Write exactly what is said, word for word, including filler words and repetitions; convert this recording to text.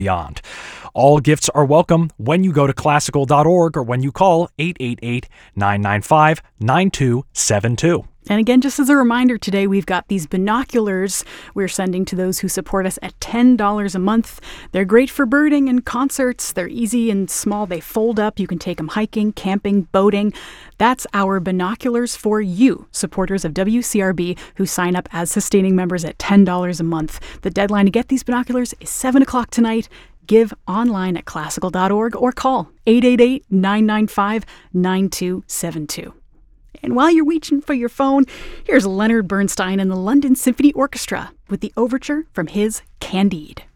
beyond. All gifts are welcome when you go to classical dot org or when you call eight eight eight, nine nine five, nine two seven two. And again, just as a reminder, today we've got these binoculars we're sending to those who support us at ten dollars a month. They're great for birding and concerts. They're easy and small. They fold up. You can take them hiking, camping, boating. That's our binoculars for you, supporters of W C R B who sign up as sustaining members at ten dollars a month. The deadline to get these binoculars is seven o'clock tonight. Give online at classical dot org or call eight eight eight, nine nine five, nine two seven two. And while you're reaching for your phone, here's Leonard Bernstein and the London Symphony Orchestra with the overture from his Candide.